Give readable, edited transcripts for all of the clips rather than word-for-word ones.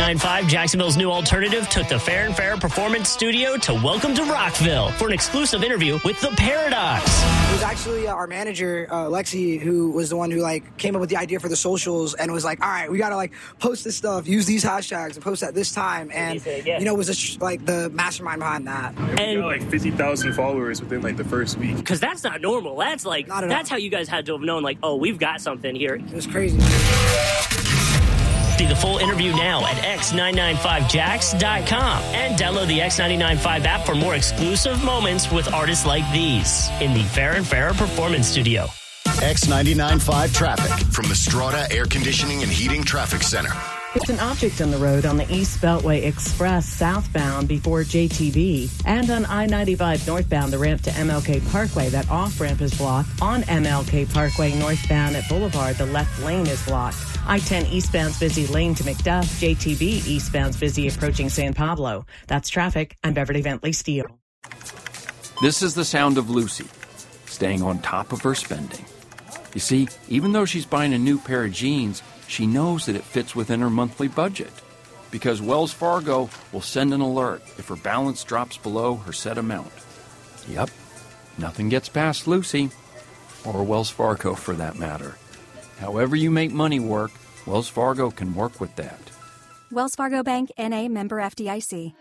X99.5, Jacksonville's new alternative, took the Fair and Fair Performance Studio to Welcome to Rockville for an exclusive interview with The Paradox. It was actually our manager, Lexi, who was the one who came up with the idea for the socials and was like, all right, we got to post this stuff, use these hashtags and post at this time. And, it was just the mastermind behind that. And we got 50,000 followers within the first week. Because that's not normal. That's that's how you guys had to have known, we've got something here. It was crazy. See the full interview now at x995jax.com and download the X99.5 app for more exclusive moments with artists like these in the Fair and Fair Performance Studio. X99.5 traffic from the Strata Air Conditioning and Heating Traffic Center. It's an object on the road on the East Beltway Express southbound before JTB. And on I-95 northbound, the ramp to MLK Parkway, that off-ramp is blocked. On MLK Parkway northbound at Boulevard, the left lane is blocked. I-10 eastbound's busy lane to McDuff. JTB eastbound's busy approaching San Pablo. That's traffic. I'm Beverly Bentley Steele. This is the sound of Lucy, staying on top of her spending. You see, even though she's buying a new pair of jeans, she knows that it fits within her monthly budget, because Wells Fargo will send an alert if her balance drops below her set amount. Yep, nothing gets past Lucy, or Wells Fargo for that matter. However you make money work, Wells Fargo can work with that. Wells Fargo Bank, N.A., member FDIC.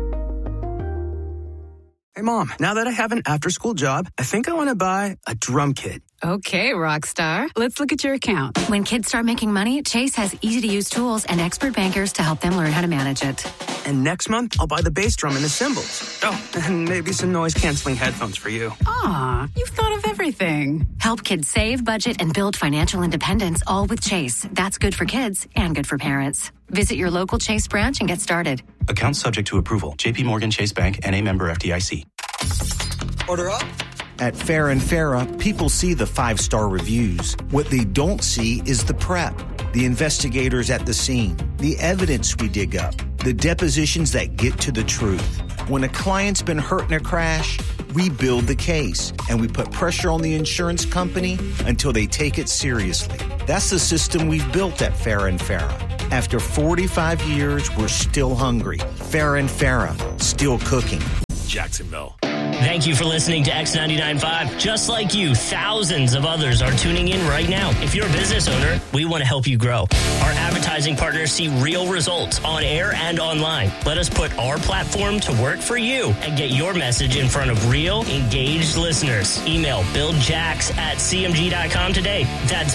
Hey, Mom, now that I have an after-school job, I think I want to buy a drum kit. Okay, Rockstar. Let's look at your account. When kids start making money, Chase has easy-to-use tools and expert bankers to help them learn how to manage it. And next month, I'll buy the bass drum and the cymbals. Oh, and maybe some noise-canceling headphones for you. Aw, you've thought of everything. Help kids save, budget, and build financial independence, all with Chase. That's good for kids and good for parents. Visit your local Chase branch and get started. Account subject to approval. J.P. Morgan Chase Bank, N.A. member FDIC. Order up. At Fair and Farah, people see the 5-star reviews. What they don't see is the prep, the investigators at the scene, the evidence we dig up, the depositions that get to the truth. When a client's been hurt in a crash, we build the case, and we put pressure on the insurance company until they take it seriously. That's the system we've built at Fair and Farah. After 45 years, we're still hungry. Fair and Farah, still cooking. Jacksonville. Thank you for listening to X99.5. Just like you, thousands of others are tuning in right now. If you're a business owner, we want to help you grow. Our advertising partners see real results on air and online. Let us put our platform to work for you and get your message in front of real, engaged listeners. Email buildjax@cmg.com today. That's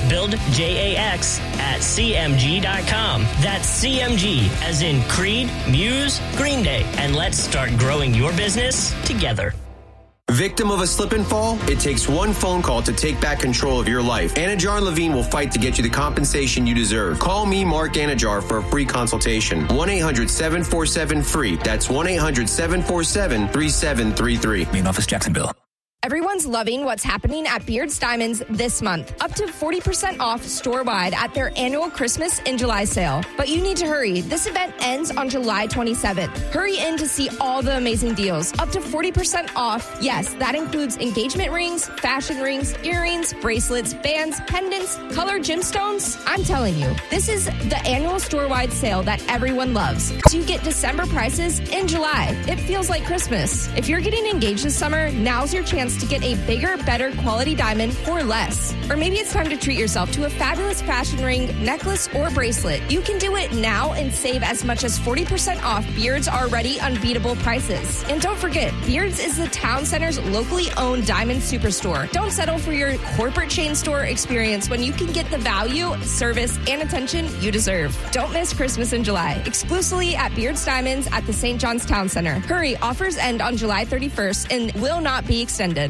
buildjax@cmg.com. That's CMG, as in Creed, Muse, Green Day. And let's start growing your business together. Victim of a slip and fall? It takes one phone call to take back control of your life. Anajar and Levine will fight to get you the compensation you deserve. Call me, Mark Anajar, for a free consultation. 1-800-747-FREE. That's 1-800-747-3733. Main office, Jacksonville. Everyone's loving what's happening at Beards Diamonds this month. Up to 40% off store-wide at their annual Christmas in July sale. But you need to hurry. This event ends on July 27th. Hurry in to see all the amazing deals. Up to 40% off. Yes, that includes engagement rings, fashion rings, earrings, bracelets, bands, pendants, colored gemstones. I'm telling you, this is the annual store-wide sale that everyone loves. So you get December prices in July. It feels like Christmas. If you're getting engaged this summer, now's your chance to get a bigger, better quality diamond for less. Or maybe it's time to treat yourself to a fabulous fashion ring, necklace, or bracelet. You can do it now and save as much as 40% off Beards' already unbeatable prices. And don't forget, Beards is the town center's locally owned diamond superstore. Don't settle for your corporate chain store experience when you can get the value, service, and attention you deserve. Don't miss Christmas in July, exclusively at Beards Diamonds at the St. John's Town Center. Hurry, offers end on July 31st and will not be extended.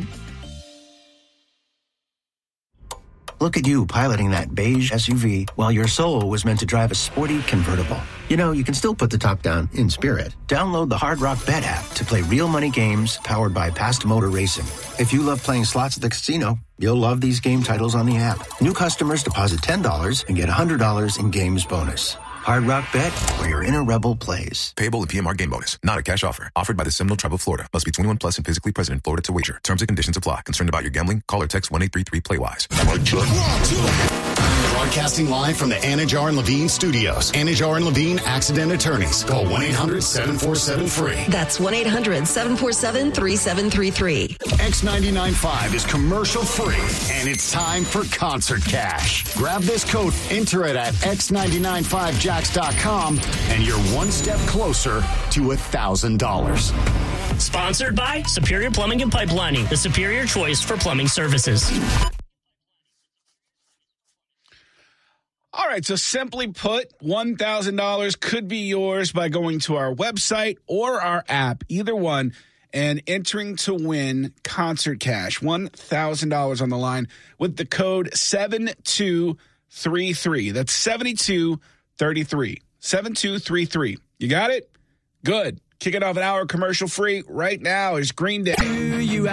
Look at you piloting that beige SUV while your soul was meant to drive a sporty convertible. You know, you can still put the top down in spirit. Download the Hard Rock Bet app to play real money games powered by Past Motor Racing. If you love playing slots at the casino, you'll love these game titles on the app. New customers deposit $10 and get $100 in games bonus. Hard Rock Bet, where your inner rebel plays. Payable in PMR game bonus. Not a cash offer. Offered by the Seminole Tribe of Florida. Must be 21 plus and physically present in Florida to wager. Terms and conditions apply. Concerned about your gambling? Call or text 1-833-PLAY-WISE. Broadcasting live from the Anajar and Levine studios. Anajar and Levine Accident Attorneys. Call 1-800-747-FREE. That's 1-800-747-3733. X99.5 is commercial free, and it's time for Concert Cash. Grab this code, enter it at x99.5jacks.com, and you're one step closer to $1,000. Sponsored by Superior Plumbing and Pipelining, the superior choice for plumbing services. All right, so simply put, $1,000 could be yours by going to our website or our app, either one, and entering to win Concert Cash. $1,000 on the line with the code 7233. That's 7233. 7233. You got it? Good. Kicking off an hour commercial free right now is Green Day. You